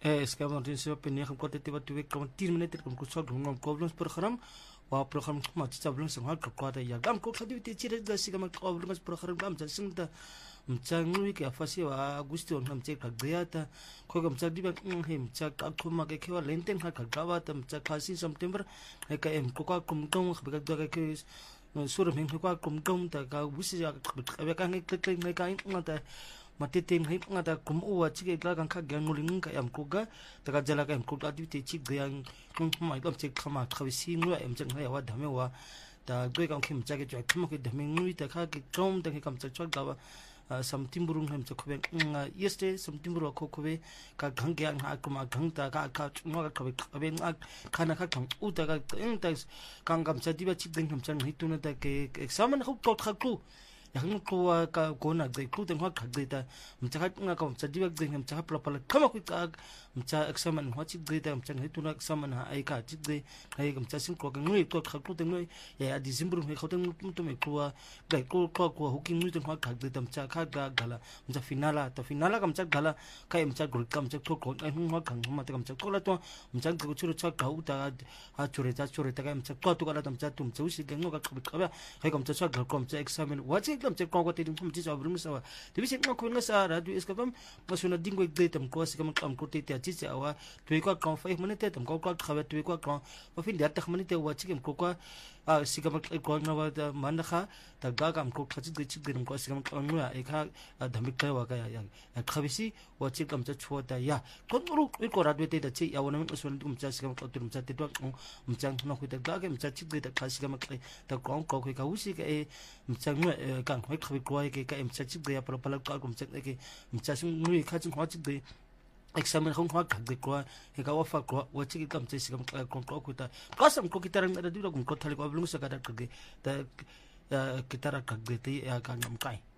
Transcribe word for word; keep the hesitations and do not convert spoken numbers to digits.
Eh, sekarang ini saya punya kamu kata tiba-tiba kamu tin menit kamu kusok dengan problem program, wah program kamu macam problem semua kekuatan ya. Kamu kau tadi itu cerita gasi kamu problem program kamu jadi sengta, macam ni ke apa sih wah gusti orang macam cek gaya ta, kau kamu jadi bang hem cak aku makai kewa lenten hak kagawa ta macam kasih September, hek em kau kau kumtong bekat dua ke suruh hem kau kumtong ta kau gusti ya bekat hek klik hek kain ngata matiting hip ngata kum uwa chike la kan kha gyang nguling ka yam kuga taka jala ka yam kuga ti te chi gyang kum mai dom chek khama khawisi ngwa em chang ha wa dhame wa ta goi kam khim chake chwa khama ke dhame ngui ta kha ke kom ta ke kam chak chak dawa samtim burung hem chak khobe yeste samtim buru kho khobe ka gang gyang ha kuma gang ta ka ka chuma ka khobe khobe nga khana kha kham u ta ka eng ta kang kam cha diba chi gyang ham chang hituna ta ke examen khu tot kha ku yang kuwa ka gona gay ku tengwa ka gay ta mchaka nga ka mcha diwa gay mcha pla pla kama ku ka mcha examen ho chi gay ta mcha ngai tuna examen ha ai ka chi gay ai mcha sin ko ka ngui ko ka ku tengoi ya december me khoteng tu me kuwa gay ku ko ko huking ngui tengwa ka gay ta mcha kha ga gala mcha finala ta finala ka mcha gala ka mcha gul ka mcha to ko ai ngwa ka ma ta mcha ko la to mcha ko churu cha ka u ta ha chure ta chure ta ka mcha ko tu ka la ta mcha tu mcha usi ga ngo ka ka ba kai ka mcha cha ga ko mcha examen wa chi lam cek kau kata itu mesti jawab rumah sawa. Tapi saya nak kau ingat sah radio eskapam masuk nanti kau ikut tem kau sekarang kamu kau tiada cici awak tu ikut kau five minit tem kau kau khabar tu ikut kau tapi dia tak minit awak cikim kau kau sekarang kau nawa mana kah tak gak kamu kau cici cici dem kau sekarang kau nua ikut dhamik kau awak ya khabisi awak cik kamu cak cuat ya kau nuru ikut radio tiada cici awak nama masuk nanti macam sekarang kau tu macam tiada macam nak kita gak macam cici tak kasih kamu tak kau kau kau usi ke macam nua kang hoi khabi kuai ke ka em chachip gaya pala pala ka kum chak ke mchasing nui kha chung hwa chik de examen khong hwa khak de kwa he ka wafa kwa wa chik kam chai sikam kon ko kuta kasam ko kitarang da du kum ko thali ko blung sa ka da ke ta kitara khak de te ya ka ngam kai